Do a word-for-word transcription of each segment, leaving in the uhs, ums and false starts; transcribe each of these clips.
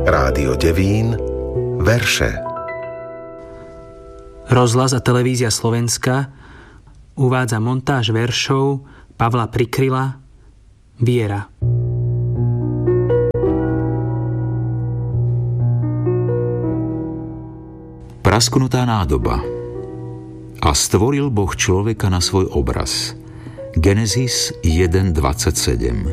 Rádio Devín, verše. Rozhlas a televízia Slovenska uvádza montáž veršov Pavla Prikryla Viera. Prasknutá nádoba. A stvoril Boh človeka na svoj obraz. Genesis jeden dvadsaťsedem.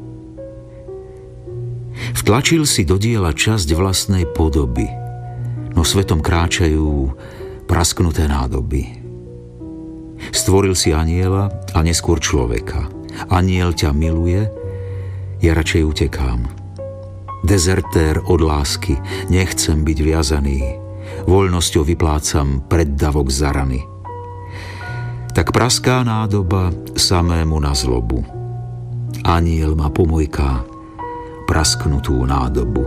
Vtlačil si do diela časť vlastnej podoby, no svetom kráčajú prasknuté nádoby. Stvoril si anjela a neskôr človeka. Anjel ťa miluje, ja radšej utekám. Dezertér od lásky, nechcem byť viazaný, voľnosťou vyplácam preddavok za rany. Tak praská nádoba samému na zlobu. Anjel ma pomojká prasknutú nádobu.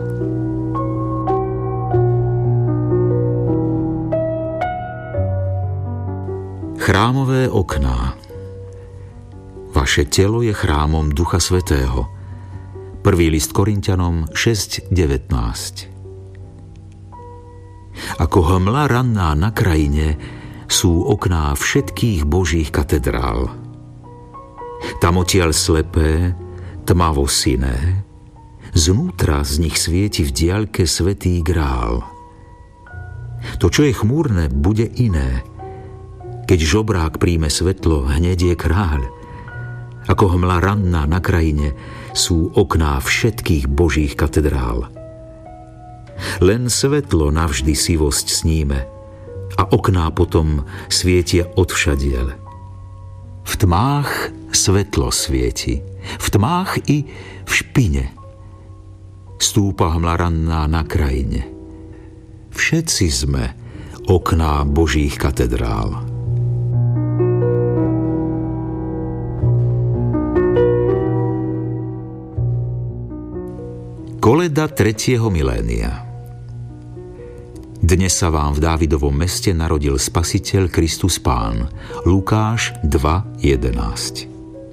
Chrámové okná. Vaše telo je chrámom Ducha Svätého. Prvý list Korinťanom šesť devätnásť. Ako hmla ranná na krajine sú okná všetkých Božích katedrál. Tam odtiaľ slepé, tmavo siné, znútra z nich svieti v diaľke svätý grál. To, čo je chmúrne, bude iné. Keď žobrák príjme svetlo, hneď je kráľ. Ako hmla ranná na krajine sú okná všetkých Božích katedrál. Len svetlo navždy sivosť sníme a okná potom svietia odvšadiel. V tmách svetlo svieti, v tmách i v špine. Stúpa hmla ranná na krajine. Všetci sme okná Božích katedrál. Koleda tretieho milénia. Dnes sa vám v Dávidovom meste narodil Spasiteľ Kristus Pán. Lukáš dva jedenásť.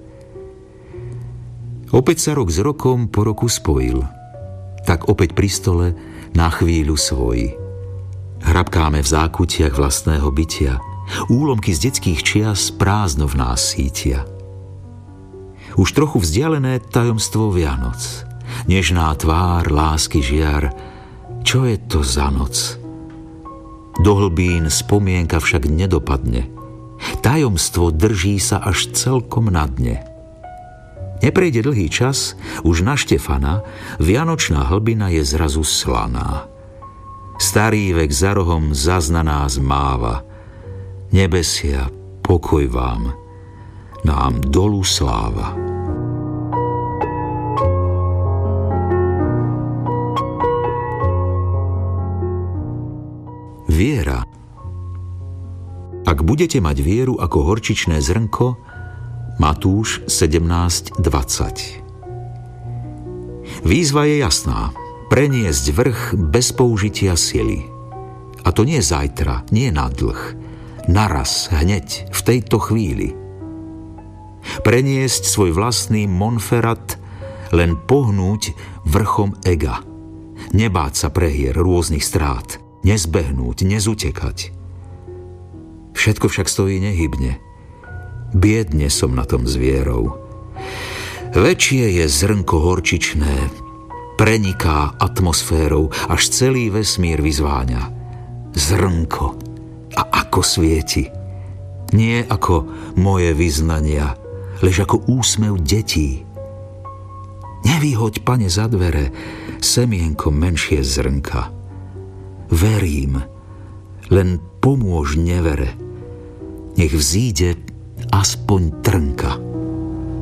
Opäť sa rok s rokom po roku spojil, tak opäť pri stole na chvíľu svoj. Hrabkáme v zákutiach vlastného bytia, úlomky z detských čias prázdno v nás sítia. Už trochu vzdialené tajomstvo Vianoc, nežná tvár, lásky žiar, čo je to za noc? Do hlbín spomienka však nedopadne. Tajomstvo drží sa až celkom na dne. Neprejde dlhý čas, už na Štefana vianočná hlbina je zrazu slaná. Starý vek za rohom zas na nás máva. Nebesia, pokoj vám, nám dolu sláva. Viera. Ak budete mať vieru ako horčičné zrnko, Matúš sedemnásť dvadsať. Výzva je jasná. Preniesť vrch bez použitia sily. A to nie zajtra, nie na dlh. Naraz, hneď, v tejto chvíli. Preniesť svoj vlastný Monferrat, len pohnúť vrchom ega. Nebáť sa prehier rôznych strát. Nezbehnúť, nezutekať. Všetko však stojí nehybne. Biedne som na tom s vierou. Väčšie je zrnko horčičné, preniká atmosférou, až celý vesmír vyzváňa. Zrnko. A ako svieti. Nie ako moje vyznania, lež ako úsmev detí. Nevyhoď, Pane, za dvere semienko menšie zrnka. Verím, len pomôž nevere, nech vzíde aspoň trnka.